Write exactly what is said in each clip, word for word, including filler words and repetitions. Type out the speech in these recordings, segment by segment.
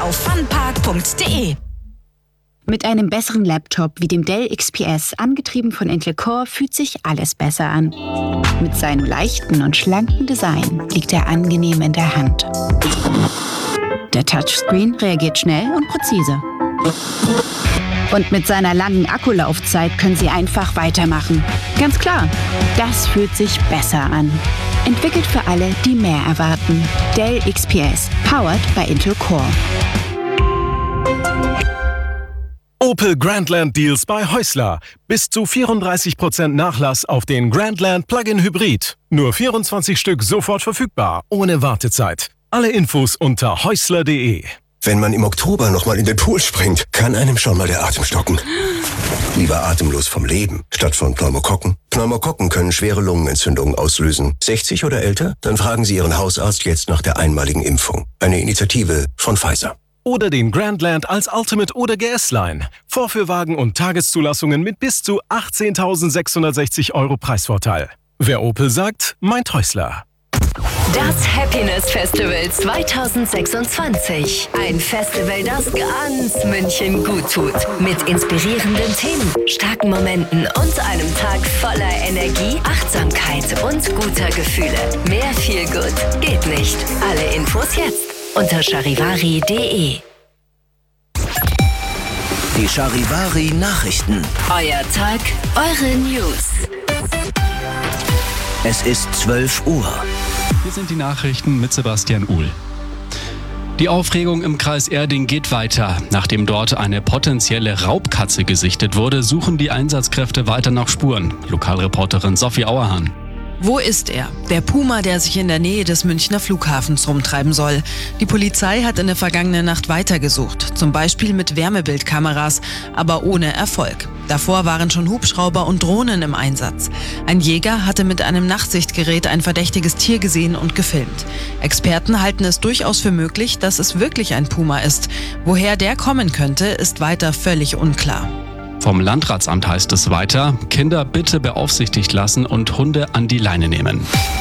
auf funpark punkt de. Mit einem besseren Laptop wie dem Dell X P S, angetrieben von Intel Core, fühlt sich alles besser an. Mit seinem leichten und schlanken Design liegt er angenehm in der Hand. Der Touchscreen reagiert schnell und präzise. Und mit seiner langen Akkulaufzeit können Sie einfach weitermachen. Ganz klar, das fühlt sich besser an. Entwickelt für alle, die mehr erwarten. Dell X P S, powered by Intel Core. Opel Grandland Deals bei Häusler. Bis zu vierunddreißig Prozent Nachlass auf den Grandland Plug-in Hybrid. Nur vierundzwanzig Stück sofort verfügbar, ohne Wartezeit. Alle Infos unter häusler punkt de. Wenn man im Oktober nochmal in den Pool springt, kann einem schon mal der Atem stocken. Lieber atemlos vom Leben, statt von Pneumokokken. Pneumokokken können schwere Lungenentzündungen auslösen. sechzig oder älter? Dann fragen Sie Ihren Hausarzt jetzt nach der einmaligen Impfung. Eine Initiative von Pfizer. Oder den Grandland als Ultimate oder G S-Line. Vorführwagen und Tageszulassungen mit bis zu achtzehntausendsechshundertsechzig Euro Preisvorteil. Wer Opel sagt, meint Häusler. Das Happiness Festival zweitausendsechsundzwanzig. Ein Festival, das ganz München gut tut. Mit inspirierenden Themen, starken Momenten und einem Tag voller Energie, Achtsamkeit und guter Gefühle. Mehr Feelgood geht nicht. Alle Infos jetzt unter charivari punkt de. Die Charivari Nachrichten. Euer Tag, eure News. Es ist zwölf Uhr. Hier sind die Nachrichten mit Sebastian Uhl. Die Aufregung im Kreis Erding geht weiter. Nachdem dort eine potenzielle Raubkatze gesichtet wurde, suchen die Einsatzkräfte weiter nach Spuren. Lokalreporterin Sophie Auerhahn. Wo ist er? Der Puma, der sich in der Nähe des Münchner Flughafens rumtreiben soll. Die Polizei hat in der vergangenen Nacht weitergesucht, zum Beispiel mit Wärmebildkameras, aber ohne Erfolg. Davor waren schon Hubschrauber und Drohnen im Einsatz. Ein Jäger hatte mit einem Nachtsichtgerät ein verdächtiges Tier gesehen und gefilmt. Experten halten es durchaus für möglich, dass es wirklich ein Puma ist. Woher der kommen könnte, ist weiter völlig unklar. Vom Landratsamt heißt es weiter, Kinder bitte beaufsichtigt lassen und Hunde an die Leine nehmen.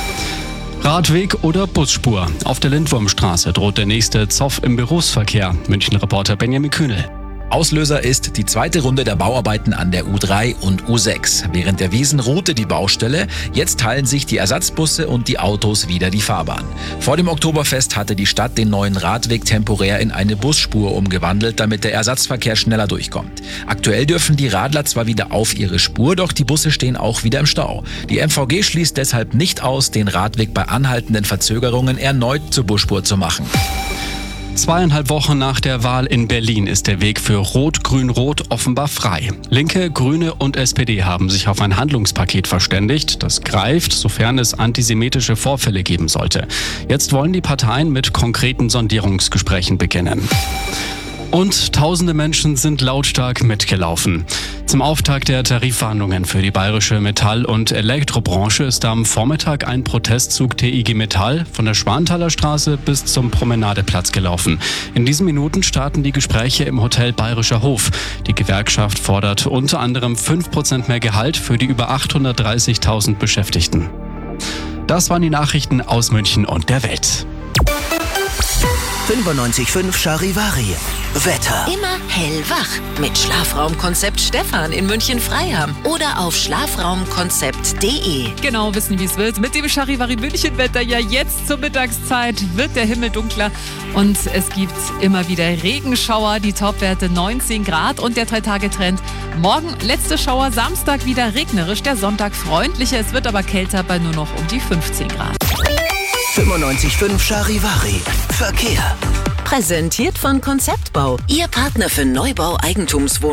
Radweg oder Busspur. Auf der Lindwurmstraße droht der nächste Zoff im Berufsverkehr. München-Reporter Benjamin Kühnel. Auslöser ist die zweite Runde der Bauarbeiten an der U drei und U sechs. Während der Wiesn ruhte die Baustelle, jetzt teilen sich die Ersatzbusse und die Autos wieder die Fahrbahn. Vor dem Oktoberfest hatte die Stadt den neuen Radweg temporär in eine Busspur umgewandelt, damit der Ersatzverkehr schneller durchkommt. Aktuell dürfen die Radler zwar wieder auf ihre Spur, doch die Busse stehen auch wieder im Stau. Die M V G schließt deshalb nicht aus, den Radweg bei anhaltenden Verzögerungen erneut zur Busspur zu machen. Zweieinhalb Wochen nach der Wahl in Berlin ist der Weg für Rot-Grün-Rot offenbar frei. Linke, Grüne und S P D haben sich auf ein Handlungspaket verständigt, das greift, sofern es antisemitische Vorfälle geben sollte. Jetzt wollen die Parteien mit konkreten Sondierungsgesprächen beginnen. Und tausende Menschen sind lautstark mitgelaufen. Zum Auftakt der Tarifverhandlungen für die bayerische Metall- und Elektrobranche ist am Vormittag ein Protestzug T I G Metall von der Schwanthaler Straße bis zum Promenadeplatz gelaufen. In diesen Minuten starten die Gespräche im Hotel Bayerischer Hof. Die Gewerkschaft fordert unter anderem fünf Prozent mehr Gehalt für die über achthundertdreißigtausend Beschäftigten. Das waren die Nachrichten aus München und der Welt. fünfundneunzig Komma fünf Charivari. Wetter. Immer hellwach mit Schlafraumkonzept Stefan in München-Freiham oder auf schlafraumkonzept punkt de. Genau wissen, wie es wird. Mit dem Charivari München-Wetter ja jetzt zur Mittagszeit wird der Himmel dunkler und es gibt immer wieder Regenschauer. Die Topwerte neunzehn Grad und der Drei-Tage-Trend. Morgen letzte Schauer, Samstag wieder regnerisch, der Sonntag freundlicher. Es wird aber kälter bei nur noch um die fünfzehn Grad. fünfundneunzig Komma fünf Charivari. Verkehr. Präsentiert von Konzeptbau, Ihr Partner für Neubau, Eigentumswohnungen.